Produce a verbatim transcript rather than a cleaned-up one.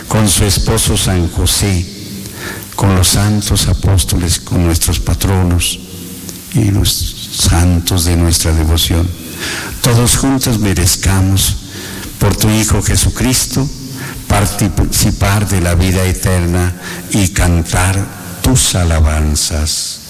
con su esposo San José, con los santos apóstoles, con nuestros patronos y los santos de nuestra devoción, todos juntos merezcamos por tu Hijo Jesucristo participar de la vida eterna y cantar tus alabanzas.